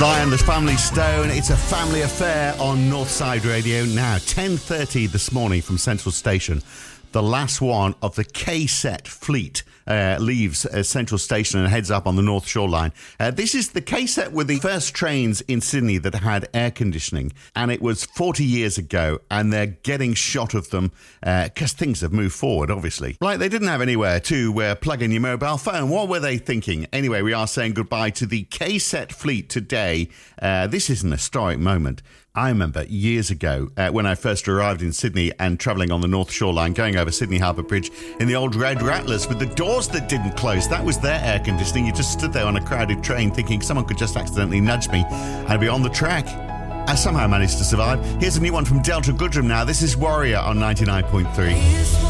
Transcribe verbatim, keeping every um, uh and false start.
Sly and the Family Stone. It's a family affair on Northside Radio. Now, ten thirty this morning from Central Station. The last one of the K-Set fleet uh, leaves uh, Central Station and heads up on the North Shore line. Uh, this is the K-Set were the first trains in Sydney that had air conditioning, and it was forty years ago, and they're getting shot of them because uh, things have moved forward, obviously. Right, they didn't have anywhere to uh, plug in your mobile phone. What were they thinking? Anyway, we are saying goodbye to the K-Set fleet today. Uh, this is an historic moment. I remember years ago uh, when I first arrived in Sydney and travelling on the North Shore line, going over Sydney Harbour Bridge in the old Red Rattlers with the doors that didn't close. That was their air conditioning. You just stood there on a crowded train thinking someone could just accidentally nudge me and I'd be on the track. I somehow managed to survive. Here's a new one from Delta Goodrem now. This is Warrior on ninety-nine point three.